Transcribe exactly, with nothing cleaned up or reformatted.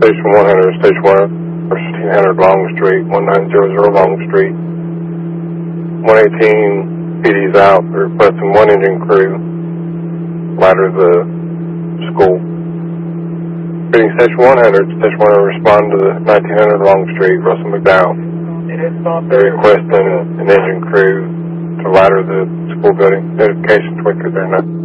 Station one hundred, Station one fifteen hundred Long Street, one nine zero zero Long Street. one eighteen P D's out, they're requesting one engine crew, ladder the school. Reading Station one hundred, Station one hundred respond to the nineteen hundred Long Street, Russell McDowell. They're requesting an engine crew to ladder the school building. Notification twinkers there now.